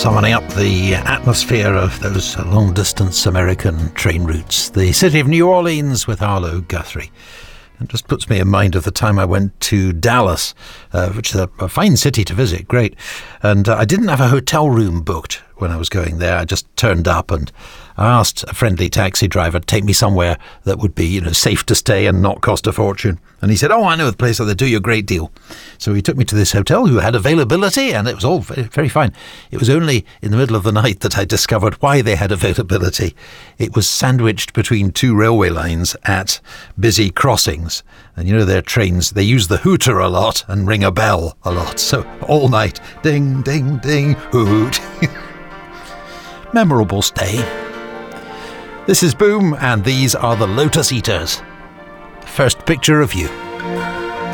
summoning up the atmosphere of those long-distance American train routes. The city of New Orleans with Arlo Guthrie. It just puts me in mind of the time I went to Dallas, which is a fine city to visit, great. And I didn't have a hotel room booked when I was going there. I just turned up and I asked a friendly taxi driver to take me somewhere that would be, safe to stay and not cost a fortune. And he said, "Oh, I know the place, they'll do you a great deal." So he took me to this hotel who had availability, and it was all very, very fine. It was only in the middle of the night that I discovered why they had availability. It was sandwiched between two railway lines at busy crossings. And their trains, they use the hooter a lot and ring a bell a lot. So all night, ding, ding, ding, hoot. Memorable stay. This is Boom, and these are the Lotus Eaters. First picture of you.